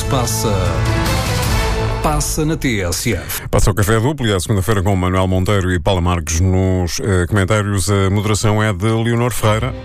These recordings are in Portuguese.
se passa, passa na TSF. Passa o Café Duplo e à segunda-feira com Manuel Monteiro e Paula Marques nos comentários. A moderação é de Leonor Ferreira.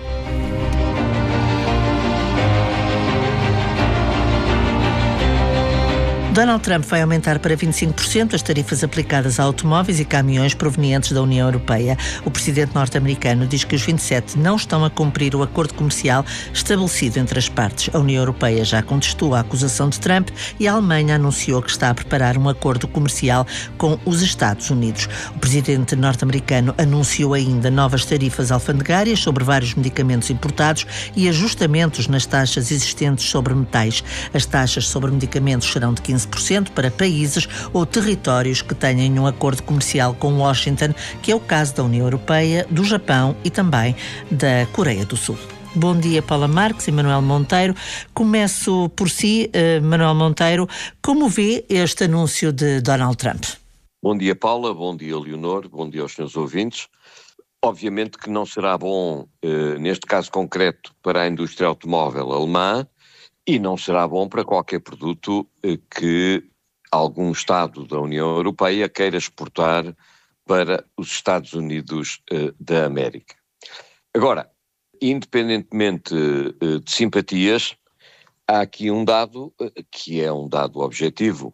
Donald Trump vai aumentar para 25% as tarifas aplicadas a automóveis e caminhões provenientes da União Europeia. O presidente norte-americano diz que os 27 não estão a cumprir o acordo comercial estabelecido entre as partes. A União Europeia já contestou a acusação de Trump e a Alemanha anunciou que está a preparar um acordo comercial com os Estados Unidos. O presidente norte-americano anunciou ainda novas tarifas alfandegárias sobre vários medicamentos importados e ajustamentos nas taxas existentes sobre metais. As taxas sobre medicamentos serão de 15% para países ou territórios que tenham um acordo comercial com Washington, que é o caso da União Europeia, do Japão e também da Coreia do Sul. Bom dia, Paula Marques e Manuel Monteiro. Começo por si, Manuel Monteiro. Como vê este anúncio de Donald Trump? Bom dia, Paula. Bom dia, Leonor. Bom dia aos senhores ouvintes. Obviamente que não será bom, neste caso concreto, para a indústria automóvel alemã, e não será bom para qualquer produto que algum Estado da União Europeia queira exportar para os Estados Unidos da América. Agora, independentemente de simpatias, há aqui um dado que é um dado objetivo,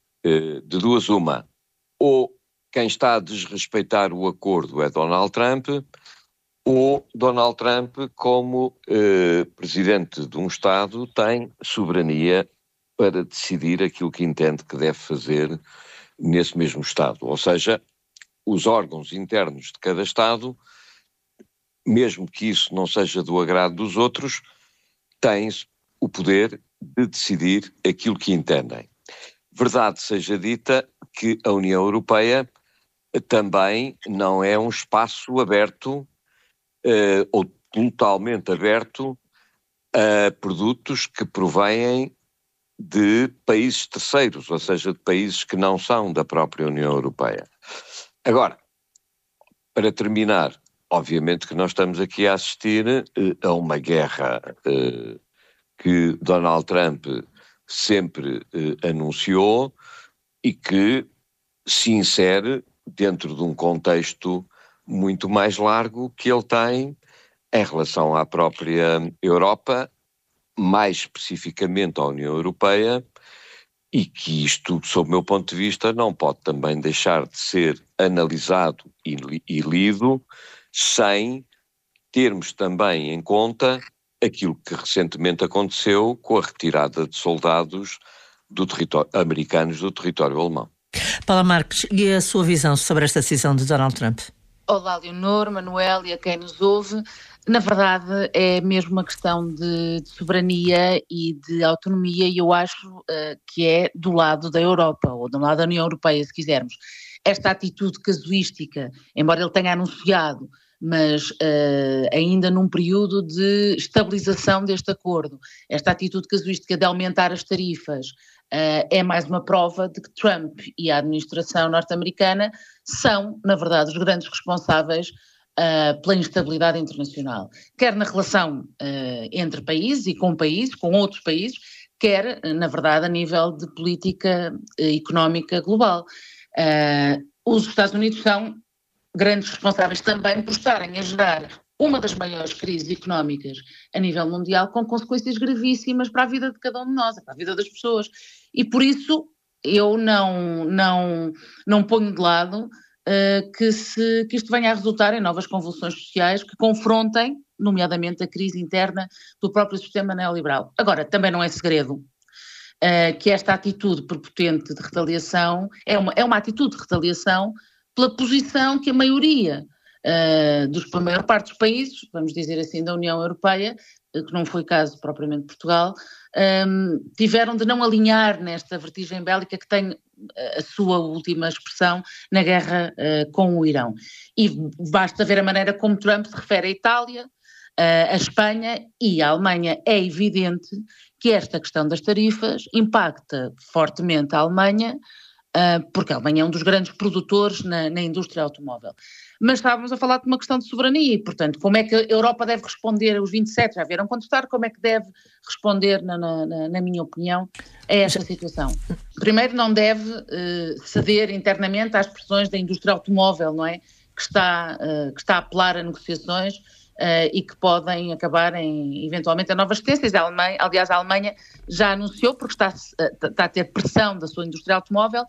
de duas uma. Ou quem está a desrespeitar o acordo é Donald Trump, ou Donald Trump, como presidente de um Estado, tem soberania para decidir aquilo que entende que deve fazer nesse mesmo Estado. Ou seja, os órgãos internos de cada Estado, mesmo que isso não seja do agrado dos outros, têm o poder de decidir aquilo que entendem. Verdade seja dita que a União Europeia também não é um espaço aberto ou totalmente aberto a produtos que provêm de países terceiros, ou seja, de países que não são da própria União Europeia. Agora, para terminar, obviamente que nós estamos aqui a assistir a uma guerra que Donald Trump sempre anunciou e que se insere dentro de um contexto muito mais largo que ele tem em relação à própria Europa, mais especificamente à União Europeia, e que isto, sob o meu ponto de vista, não pode também deixar de ser analisado e lido sem termos também em conta aquilo que recentemente aconteceu com a retirada de soldados americanos do território alemão. Paula Marques, e a sua visão sobre esta decisão de Donald Trump? Olá, Leonor, Manuel e a quem nos ouve. Na verdade, é mesmo uma questão de soberania e de autonomia, e eu acho que é do lado da Europa, ou do lado da União Europeia, se quisermos. Esta atitude casuística, embora ele tenha anunciado, mas ainda num período de estabilização deste acordo, esta atitude casuística de aumentar as tarifas é mais uma prova de que Trump e a administração norte-americana são, na verdade, os grandes responsáveis pela instabilidade internacional, quer na relação entre países e com outros países, quer, na verdade, a nível de política económica global. Os Estados Unidos são grandes responsáveis também por estarem a gerar uma das maiores crises económicas a nível mundial, com consequências gravíssimas para a vida de cada um de nós, para a vida das pessoas. E por isso eu não ponho de lado que isto venha a resultar em novas convulsões sociais que confrontem, nomeadamente, a crise interna do próprio sistema neoliberal. Agora, também não é segredo que esta atitude prepotente de retaliação é uma atitude de retaliação pela posição que a maioria a maior parte dos países, vamos dizer assim, da União Europeia, que não foi caso propriamente de Portugal, tiveram de não alinhar nesta vertigem bélica que tem a sua última expressão na guerra com o Irão. E basta ver a maneira como Trump se refere à Itália, à Espanha e à Alemanha. É evidente que esta questão das tarifas impacta fortemente a Alemanha, porque a Alemanha é um dos grandes produtores na indústria automóvel. Mas estávamos a falar de uma questão de soberania e, portanto, como é que a Europa deve responder, os 27 já vieram contestar, como é que deve responder, na minha opinião, a esta situação? Primeiro, não deve ceder internamente às pressões da indústria automóvel, não é? Que está a apelar a negociações e que podem acabar eventualmente, em novas tendências. Aliás, a Alemanha já anunciou, porque está a ter pressão da sua indústria automóvel,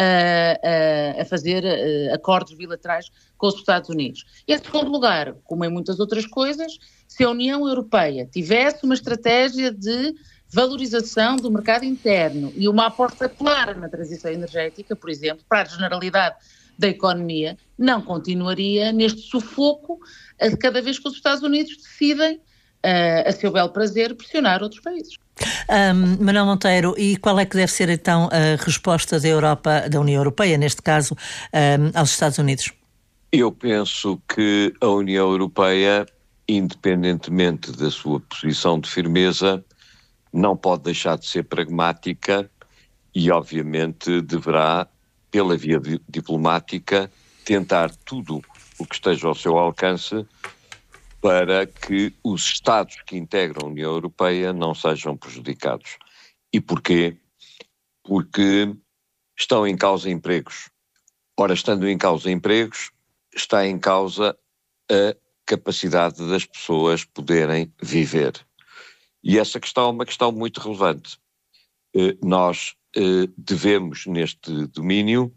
a fazer acordos bilaterais com os Estados Unidos. E, em segundo lugar, como em muitas outras coisas, se a União Europeia tivesse uma estratégia de valorização do mercado interno e uma aposta clara na transição energética, por exemplo, para a generalidade da economia, não continuaria neste sufoco cada vez que os Estados Unidos decidem, a seu belo prazer, pressionar outros países. Manuel Monteiro, e qual é que deve ser então a resposta da Europa, da União Europeia, neste caso, aos Estados Unidos? Eu penso que a União Europeia, independentemente da sua posição de firmeza, não pode deixar de ser pragmática e, obviamente, deverá, pela via diplomática, tentar tudo o que esteja ao seu alcance para que os Estados que integram a União Europeia não sejam prejudicados. E porquê? Porque estão em causa empregos. Ora, estando em causa empregos, está em causa a capacidade das pessoas poderem viver. E essa questão é uma questão muito relevante. Nós devemos, neste domínio,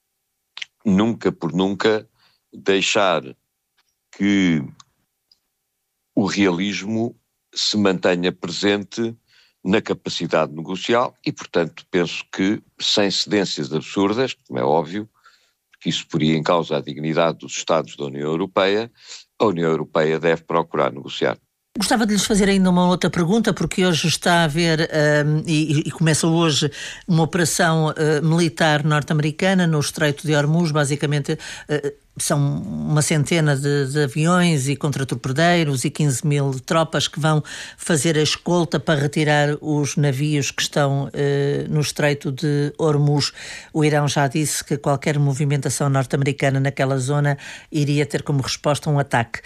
nunca por nunca, deixar que o realismo se mantenha presente na capacidade negocial e, portanto, penso que, sem cedências absurdas, como é óbvio, porque isso poria em causa a dignidade dos Estados da União Europeia, a União Europeia deve procurar negociar. Gostava de lhes fazer ainda uma outra pergunta, porque hoje está a haver, e começa hoje, uma operação militar norte-americana no Estreito de Hormuz. Basicamente são uma centena de aviões e contratorpedeiros e 15 mil tropas que vão fazer a escolta para retirar os navios que estão no Estreito de Hormuz. O Irão já disse que qualquer movimentação norte-americana naquela zona iria ter como resposta um ataque.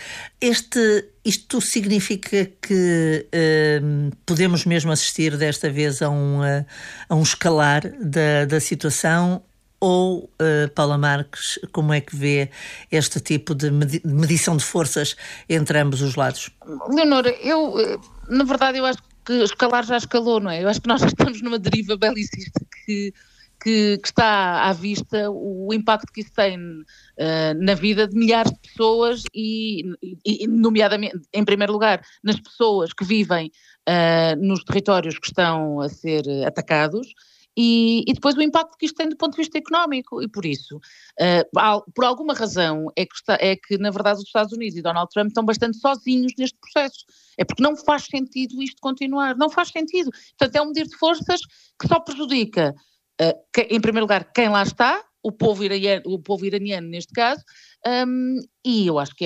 Isto significa que podemos mesmo assistir desta vez a um escalar da situação? Ou, Paula Marques, como é que vê este tipo de medição de forças entre ambos os lados? Leonor, na verdade eu acho que escalar já escalou, não é? Eu acho que nós estamos numa deriva belicista que está à vista o impacto que isso tem na vida de milhares de pessoas e nomeadamente, em primeiro lugar, nas pessoas que vivem nos territórios que estão a ser atacados. E depois o impacto que isto tem do ponto de vista económico, e por isso, por alguma razão, é que na verdade os Estados Unidos e Donald Trump estão bastante sozinhos neste processo. É porque não faz sentido isto continuar, não faz sentido. Portanto, é um medir de forças que só prejudica, em primeiro lugar, quem lá está, o povo iraniano neste caso, e eu acho que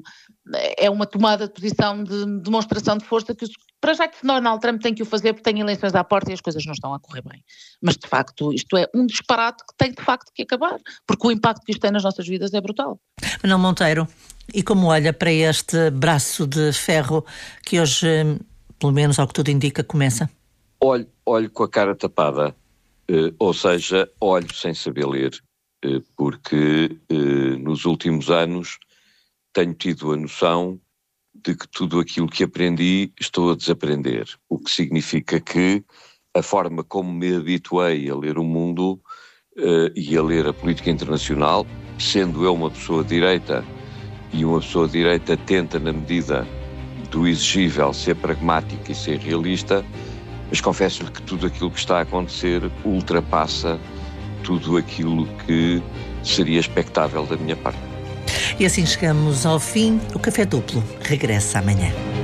é uma tomada de posição de demonstração de força que para já que Donald Trump tem que o fazer porque tem eleições à porta e as coisas não estão a correr bem. Mas de facto isto é um disparate que tem de facto que acabar, porque o impacto que isto tem nas nossas vidas é brutal. Manuel Monteiro, e como olha para este braço de ferro que hoje, pelo menos ao que tudo indica, começa? Olho com a cara tapada. Ou seja, olho sem saber ler, porque nos últimos anos tenho tido a noção de que tudo aquilo que aprendi estou a desaprender, o que significa que a forma como me habituei a ler o mundo e a ler a política internacional, sendo eu uma pessoa de direita, e uma pessoa de direita tenta, na medida do exigível, ser pragmática e ser realista, mas confesso-lhe que tudo aquilo que está a acontecer ultrapassa tudo aquilo que seria expectável da minha parte. E assim chegamos ao fim. O Café Duplo regressa amanhã.